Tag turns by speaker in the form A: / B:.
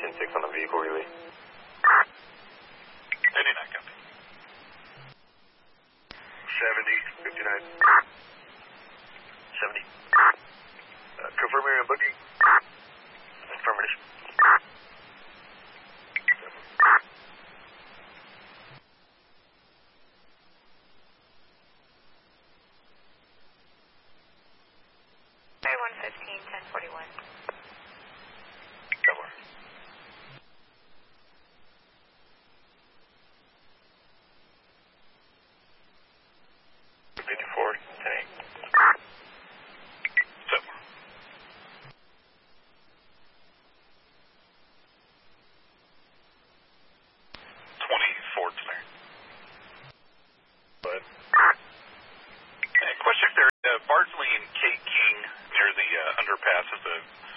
A: 26 on the vehicle relay.
B: 89, copy.
A: 70, 59. 70. Confirm area booking. Affirmative.
C: Sorry, 115, 1041.
A: Come on.
B: Question there, Bardsley and Kate King near the underpass of the